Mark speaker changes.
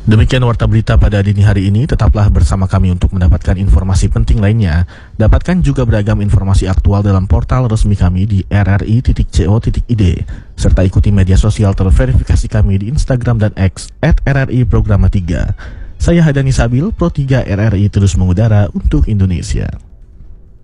Speaker 1: Demikian warta berita pada dini hari ini. Tetaplah bersama kami untuk mendapatkan informasi penting lainnya. Dapatkan juga beragam informasi aktual dalam portal resmi kami di rri.co.id. Serta ikuti media sosial terverifikasi kami di Instagram dan X @RRI Programa 3. Saya Hadani Sabil, Pro 3 RRI terus mengudara untuk Indonesia.